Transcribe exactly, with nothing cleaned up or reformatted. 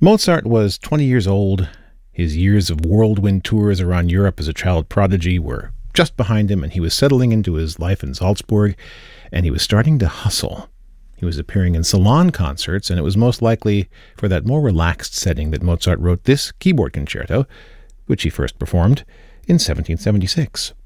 Mozart was twenty years old. His years of whirlwind tours around Europe as a child prodigy were just behind him, and he was settling into his life in Salzburg, and he was starting to hustle. He was appearing in salon concerts, and it was most likely for that more relaxed setting that Mozart wrote this keyboard concerto, which he first performed in seventeen seventy-six.